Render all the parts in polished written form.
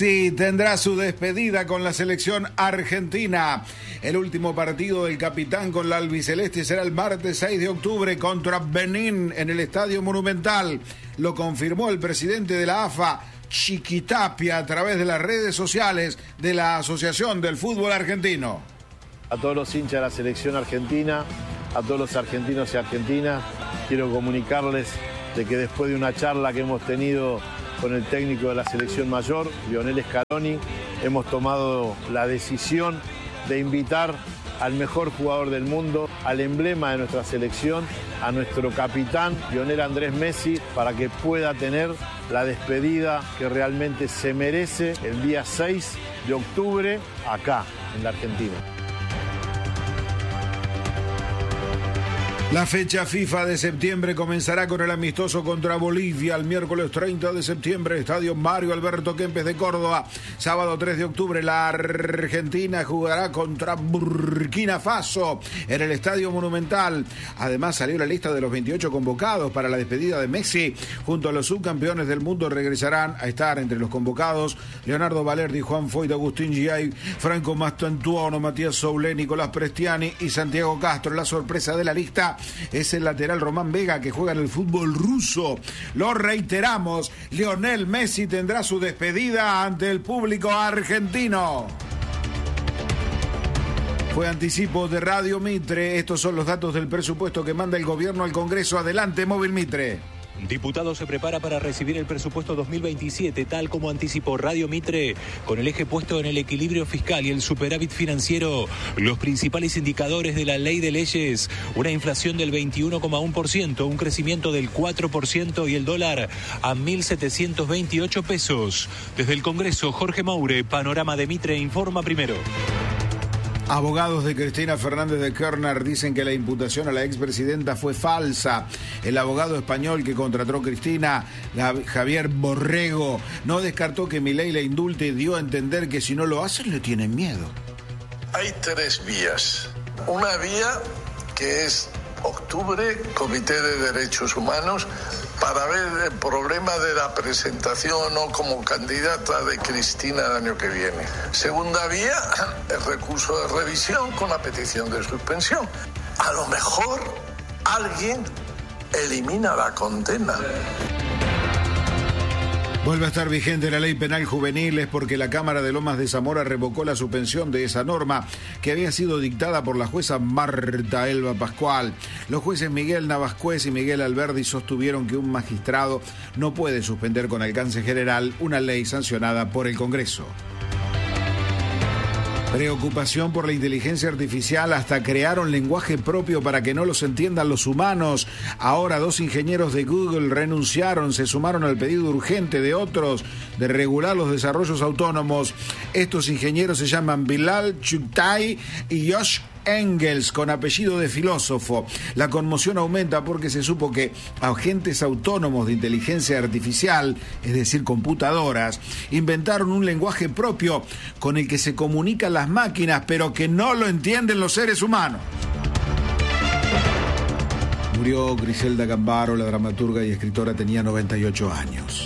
Sí, tendrá su despedida con la selección argentina. El último partido del capitán con la albiceleste será el martes 6 de octubre contra Benín en el Estadio Monumental. Lo confirmó el presidente de la AFA, Chiquitapia, a través de las redes sociales de la Asociación del Fútbol Argentino. A todos los hinchas de la selección argentina, a todos los argentinos y argentinas, quiero comunicarles de que después de una charla que hemos tenido con el técnico de la selección mayor, Lionel Scaloni, hemos tomado la decisión de invitar al mejor jugador del mundo, al emblema de nuestra selección, a nuestro capitán, Lionel Andrés Messi, para que pueda tener la despedida que realmente se merece el día 6 de octubre acá, en la Argentina. La fecha FIFA de septiembre comenzará con el amistoso contra Bolivia el miércoles 30 de septiembre, Estadio Mario Alberto Kempes de Córdoba. Sábado 3 de octubre, la Argentina jugará contra Burkina Faso en el Estadio Monumental. Además, salió la lista de los 28 convocados para la despedida de Messi. Junto a los subcampeones del mundo regresarán a estar entre los convocados Leonardo Valerdi, Juan Foyt, Agustín Giay, Franco Mastantuono, Matías Soulé, Nicolás Prestiani y Santiago Castro. La sorpresa de la lista es el lateral Román Vega, que juega en el fútbol ruso. Lo reiteramos, Lionel Messi tendrá su despedida ante el público argentino. Fue anticipo de Radio Mitre. Estos son los datos del presupuesto que manda el gobierno al Congreso. Adelante, Móvil Mitre. Diputado se prepara para recibir el presupuesto 2027, tal como anticipó Radio Mitre, con el eje puesto en el equilibrio fiscal y el superávit financiero. Los principales indicadores de la ley de leyes: una inflación del 21,1%, un crecimiento del 4% y el dólar a 1.728 pesos. Desde el Congreso, Jorge Maure, Panorama de Mitre, informa primero. Abogados de Cristina Fernández de Kirchner dicen que la imputación a la expresidenta fue falsa. El abogado español que contrató a Cristina, Javier Borrego, no descartó que Milei la indulte y dio a entender que si no lo hacen le tienen miedo. Hay tres vías. Una vía que es octubre, Comité de Derechos Humanos, para ver el problema de la presentación o como candidata de Cristina el año que viene. Segunda vía, el recurso de revisión con la petición de suspensión. A lo mejor alguien elimina la condena. Vuelve a estar vigente la ley penal juvenil, es porque la Cámara de Lomas de Zamora revocó la suspensión de esa norma que había sido dictada por la jueza Marta Elba Pascual. Los jueces Miguel Navascuez y Miguel Alberdi sostuvieron que un magistrado no puede suspender con alcance general una ley sancionada por el Congreso. Preocupación por la inteligencia artificial, hasta crearon lenguaje propio para que no los entiendan los humanos. Ahora 2 ingenieros de Google renunciaron, se sumaron al pedido urgente de otros de regular los desarrollos autónomos. Estos ingenieros se llaman Bilal Chughtai y Josh Engels, con apellido de filósofo. La conmoción aumenta porque se supo que agentes autónomos de inteligencia artificial, es decir, computadoras, inventaron un lenguaje propio con el que se comunican las máquinas, pero que no lo entienden los seres humanos. Murió Griselda Gambaro, la dramaturga y escritora, tenía 98 años.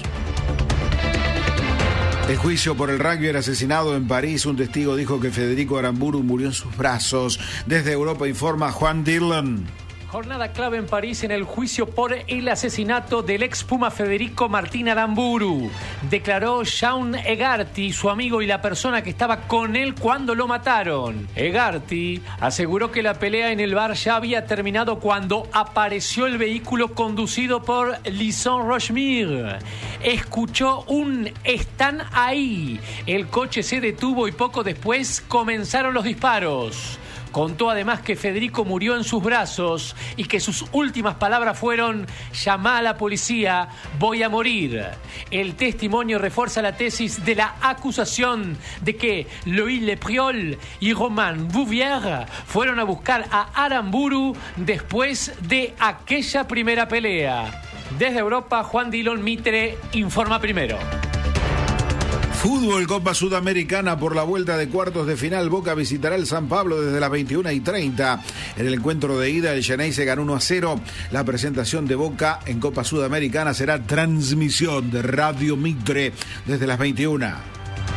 El juicio por el rugby asesinado en París. Un testigo dijo que Federico Aramburu murió en sus brazos. Desde Europa informa Juan Dirlan. Jornada clave en París en el juicio por el asesinato del ex Puma Federico Martín Aramburu. Declaró Shaun Egarty, su amigo y la persona que estaba con él cuando lo mataron. Egarty aseguró que la pelea en el bar ya había terminado cuando apareció el vehículo conducido por Lisson Rochemire. Escuchó un "están ahí". El coche se detuvo y poco después comenzaron los disparos. Contó además que Federico murió en sus brazos y que sus últimas palabras fueron: "Llama a la policía, voy a morir". El testimonio refuerza la tesis de la acusación de que Loïc Lepriol y Romain Bouvier fueron a buscar a Aramburu después de aquella primera pelea. Desde Europa, Juan Dillon, Mitre, informa primero. Fútbol, Copa Sudamericana por la vuelta de cuartos de final. Boca visitará el San Pablo desde las 21:30. En el encuentro de ida, el Xeneize ganó 1-0. La presentación de Boca en Copa Sudamericana será transmisión de Radio Mitre desde las 21.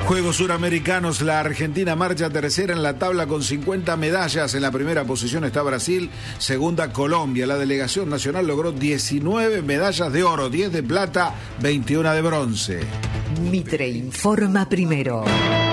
Juegos Suramericanos, la Argentina marcha tercera en la tabla con 50 medallas. En la primera posición está Brasil, segunda Colombia. La delegación nacional logró 19 medallas de oro, 10 de plata, 21 de bronce. Mitre informa primero.